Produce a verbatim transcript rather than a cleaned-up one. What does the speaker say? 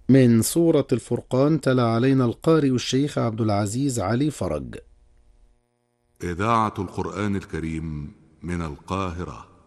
من سورة الفرقان تلا علينا القارئ الشيخ عبد العزيز علي فرج. إذاعة القرآن الكريم من القاهرة.